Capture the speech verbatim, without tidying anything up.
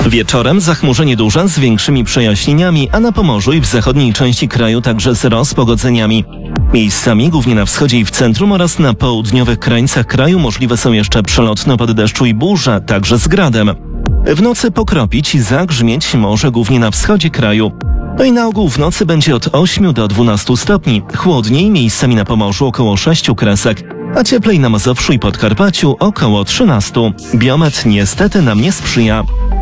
Wieczorem zachmurzenie duże z większymi przejaśnieniami, a na Pomorzu i w zachodniej części kraju także z rozpogodzeniami. Miejscami, głównie na wschodzie i w centrum oraz na południowych krańcach kraju możliwe są jeszcze przelotne opady deszczu i burze, także z gradem. W nocy pokropić i zagrzmieć może głównie na wschodzie kraju. No i na ogół w nocy będzie od ośmiu do dwunastu stopni, chłodniej miejscami na Pomorzu około sześciu kresek, a cieplej na Mazowszu i Podkarpaciu około trzynastu. Biometr niestety nam nie sprzyja.